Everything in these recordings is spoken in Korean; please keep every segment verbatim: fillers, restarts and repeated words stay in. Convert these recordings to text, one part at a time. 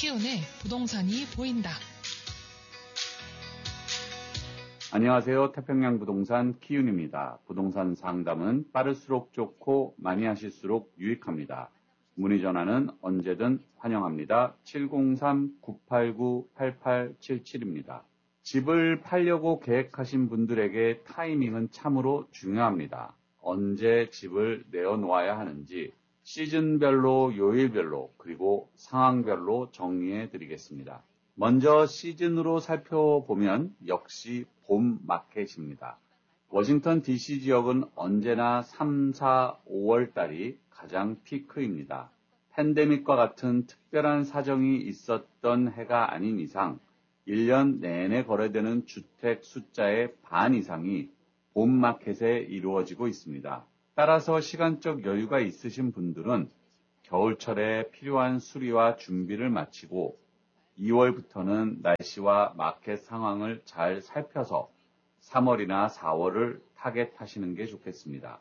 키운의 부동산이 보인다. 안녕하세요. 태평양 부동산 키운입니다. 부동산 상담은 빠를수록 좋고 많이 하실수록 유익합니다. 문의 전화는 언제든 환영합니다. 칠공삼 구팔구 팔팔칠칠입니다. 집을 팔려고 계획하신 분들에게 타이밍은 참으로 중요합니다. 언제 집을 내어놓아야 하는지 시즌별로, 요일별로, 그리고 상황별로 정리해 드리겠습니다. 먼저 시즌으로 살펴보면 역시 봄 마켓입니다. 워싱턴 디씨 지역은 언제나 삼, 사, 오월 달이 가장 피크입니다. 팬데믹과 같은 특별한 사정이 있었던 해가 아닌 이상 일 년 내내 거래되는 주택 숫자의 반 이상이 봄 마켓에 이루어지고 있습니다. 따라서 시간적 여유가 있으신 분들은 겨울철에 필요한 수리와 준비를 마치고 이월부터는 날씨와 마켓 상황을 잘 살펴서 삼월이나 사월을 타겟하시는 게 좋겠습니다.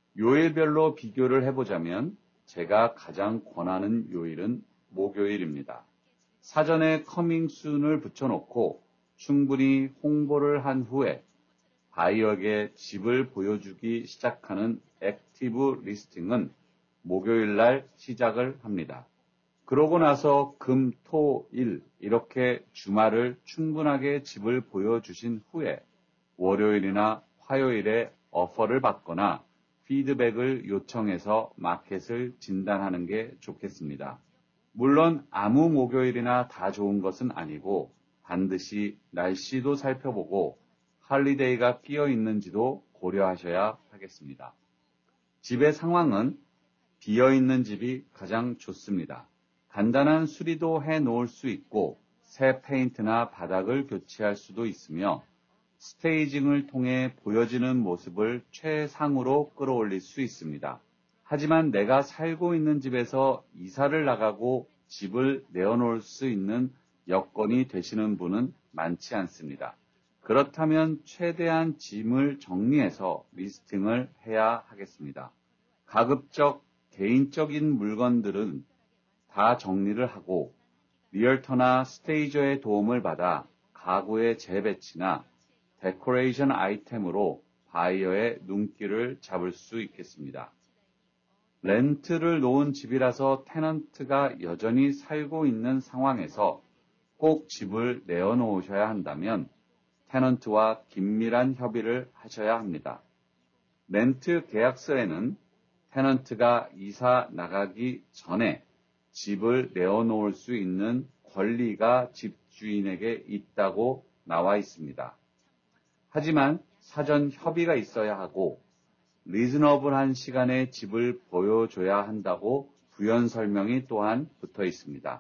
요일별로 비교를 해보자면 제가 가장 권하는 요일은 목요일입니다. 사전에 커밍 순을 붙여놓고 충분히 홍보를 한 후에 바이어에게 집을 보여주기 시작하는 액티브 리스팅은 목요일날 시작을 합니다. 그러고 나서 금, 토, 일 이렇게 주말을 충분하게 집을 보여주신 후에 월요일이나 화요일에 어퍼를 받거나 피드백을 요청해서 마켓을 진단하는 게 좋겠습니다. 물론 아무 목요일이나 다 좋은 것은 아니고 반드시 날씨도 살펴보고 할리데이가 끼어 있는지도 고려하셔야 하겠습니다. 집의 상황은 비어있는 집이 가장 좋습니다. 간단한 수리도 해 놓을 수 있고 새 페인트나 바닥을 교체할 수도 있으며 스테이징을 통해 보여지는 모습을 최상으로 끌어올릴 수 있습니다. 하지만 내가 살고 있는 집에서 이사를 나가고 집을 내어놓을 수 있는 여건이 되시는 분은 많지 않습니다. 그렇다면 최대한 짐을 정리해서 리스팅을 해야 하겠습니다. 가급적 개인적인 물건들은 다 정리를 하고 리얼터나 스테이저의 도움을 받아 가구의 재배치나 데코레이션 아이템으로 바이어의 눈길을 잡을 수 있겠습니다. 렌트를 놓은 집이라서 테넌트가 여전히 살고 있는 상황에서 꼭 집을 내어놓으셔야 한다면 테넌트와 긴밀한 협의를 하셔야 합니다. 렌트 계약서에는 테넌트가 이사 나가기 전에 집을 내어놓을 수 있는 권리가 집주인에게 있다고 나와 있습니다. 하지만 사전 협의가 있어야 하고 리즈너블한 시간에 집을 보여줘야 한다고 부연 설명이 또한 붙어 있습니다.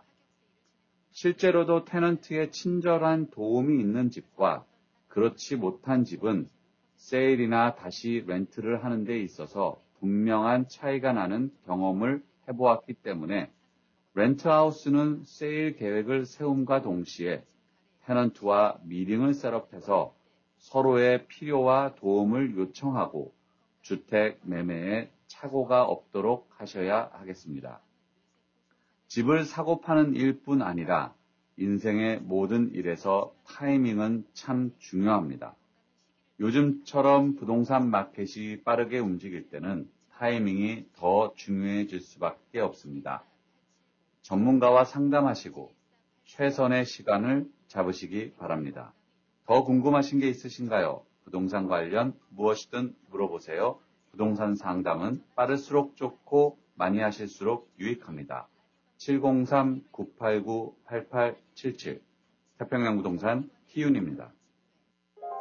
실제로도 테넌트의 친절한 도움이 있는 집과 그렇지 못한 집은 세일이나 다시 렌트를 하는 데 있어서 분명한 차이가 나는 경험을 해보았기 때문에 렌트하우스는 세일 계획을 세움과 동시에 테넌트와 미팅을 셋업해서 서로의 필요와 도움을 요청하고 주택 매매에 착오가 없도록 하셔야 하겠습니다. 집을 사고 파는 일뿐 아니라 인생의 모든 일에서 타이밍은 참 중요합니다. 요즘처럼 부동산 마켓이 빠르게 움직일 때는 타이밍이 더 중요해질 수밖에 없습니다. 전문가와 상담하시고 최선의 시간을 잡으시기 바랍니다. 더 궁금하신 게 있으신가요? 부동산 관련 무엇이든 물어보세요. 부동산 상담은 빠를수록 좋고 많이 하실수록 유익합니다. 칠공삼 구팔구 팔팔칠칠 태평양 부동산 키운입니다.